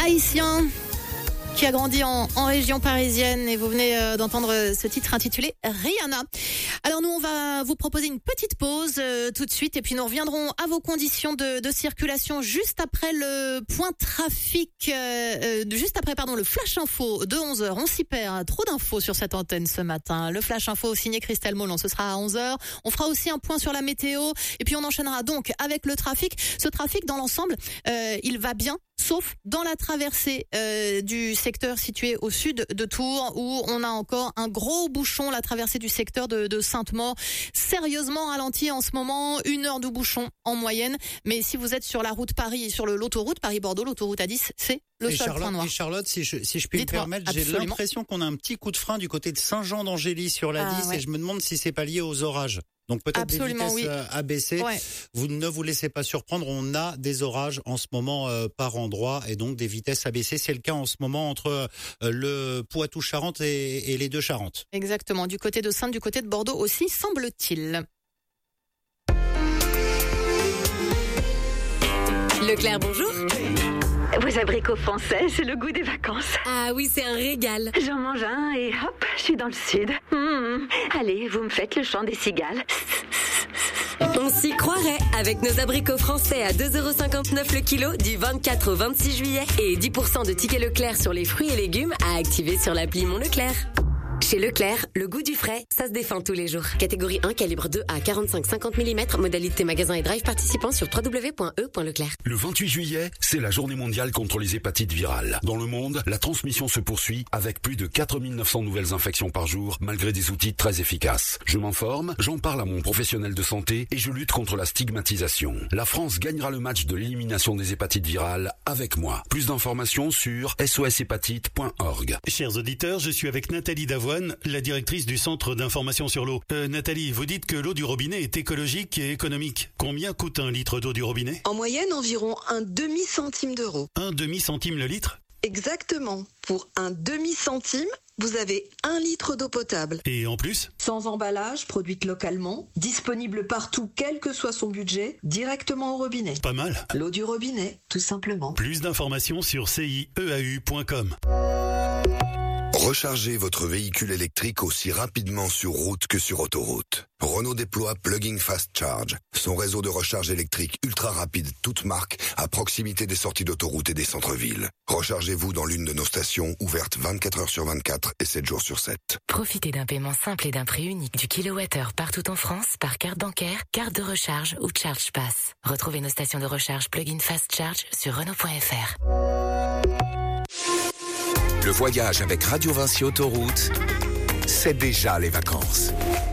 haïtien qui a grandi en région parisienne, et vous venez d'entendre ce titre intitulé Rihanna. Alors nous, on va vous proposer une petite pause tout de suite, et puis nous reviendrons à vos conditions de circulation juste après le point trafic, le flash info de 11h. On s'y perd, trop d'infos sur cette antenne ce matin. Le flash info signé Christelle Mollon, ce sera à 11h. On fera aussi un point sur la météo, et puis on enchaînera donc avec le trafic. Ce trafic dans l'ensemble, il va bien, sauf dans la traversée du secteur situé au sud de Tours, où on a encore un gros bouchon, la traversée du secteur de Sainte-Maure, sérieusement ralenti en ce moment, 1 heure de bouchon en moyenne. Mais si vous êtes sur la route Paris, sur l'autoroute Paris-Bordeaux, l'autoroute A10, c'est le seul point noir. Et Charlotte, si je puis me permettre, j'ai l'impression qu'on a un petit coup de frein du côté de Saint-Jean-d'Angély sur la 10, et je me demande si c'est pas lié aux orages. Donc peut-être des vitesses abaissées. Ouais. Vous ne vous laissez pas surprendre, on a des orages en ce moment par endroit, et donc des vitesses abaissées. C'est le cas en ce moment entre le Poitou-Charentes et les deux Charentes. Exactement, du côté de Saintes, du côté de Bordeaux aussi, semble-t-il. Leclerc, bonjour. Vos abricots français, c'est le goût des vacances. Ah oui, c'est un régal. J'en mange un et hop, je suis dans le sud. Allez, vous me faites le chant des cigales. On s'y croirait avec nos abricots français à 2,59€ le kilo du 24 au 26 juillet et 10% de tickets Leclerc sur les fruits et légumes à activer sur l'appli Mon Leclerc. Chez Leclerc, le goût du frais, ça se défend tous les jours. Catégorie 1, calibre 2 à 45-50 mm, modalité magasin et drive participant sur www.e.leclerc. Le 28 juillet, c'est la journée mondiale contre les hépatites virales. Dans le monde, la transmission se poursuit avec plus de 4900 nouvelles infections par jour, malgré des outils très efficaces. Je m'informe, j'en parle à mon professionnel de santé et je lutte contre la stigmatisation. La France gagnera le match de l'élimination des hépatites virales avec moi. Plus d'informations sur soshépatite.org. Chers auditeurs, je suis avec Nathalie Davoine, la directrice du Centre d'information sur l'eau. Nathalie, vous dites que l'eau du robinet est écologique et économique. Combien coûte un litre d'eau du robinet ? En moyenne, environ un demi-centime d'euro. Un demi-centime le litre ? Exactement. Pour un demi-centime, vous avez 1 litre d'eau potable. Et en plus ? Sans emballage, produite localement, disponible partout, quel que soit son budget, directement au robinet. Pas mal. L'eau du robinet, tout simplement. Plus d'informations sur CIEAU.com. Rechargez votre véhicule électrique aussi rapidement sur route que sur autoroute. Renault déploie Plug-in Fast Charge, son réseau de recharge électrique ultra rapide, toute marque, à proximité des sorties d'autoroute et des centres-villes. Rechargez-vous dans l'une de nos stations, ouvertes 24 heures sur 24 et 7 jours sur 7. Profitez d'un paiement simple et d'un prix unique du kilowattheure partout en France par carte bancaire, carte de recharge ou Charge Pass. Retrouvez nos stations de recharge Plug-in Fast Charge sur Renault.fr. Le voyage avec Radio Vinci Autoroute, c'est déjà les vacances.